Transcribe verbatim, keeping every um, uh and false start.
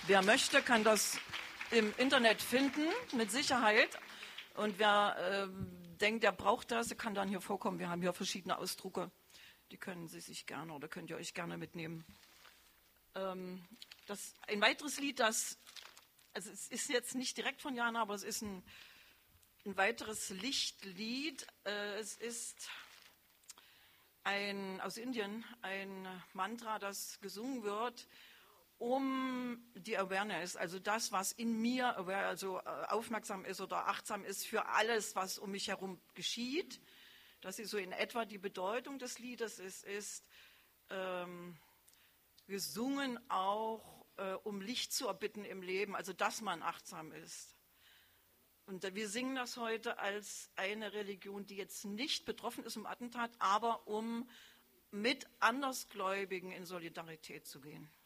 Wer möchte, kann das im Internet finden, mit Sicherheit. Und wer äh, denkt, der braucht das, kann dann hier vorkommen. Wir haben hier verschiedene Ausdrucke. Die können Sie sich gerne oder könnt ihr euch gerne mitnehmen. Ähm, das, ein weiteres Lied, das, also es ist jetzt nicht direkt von Jana, aber es ist ein, ein weiteres Lichtlied. Äh, es ist ein, aus Indien ein Mantra, das gesungen wird, um die Awareness, also das, was in mir also aufmerksam ist oder achtsam ist für alles, was um mich herum geschieht. Das ist so in etwa die Bedeutung des Liedes. Es ist ähm, gesungen auch, äh, um Licht zu erbitten im Leben, also dass man achtsam ist. Und wir singen das heute als eine Religion, die jetzt nicht betroffen ist im Attentat, aber um mit Andersgläubigen in Solidarität zu gehen.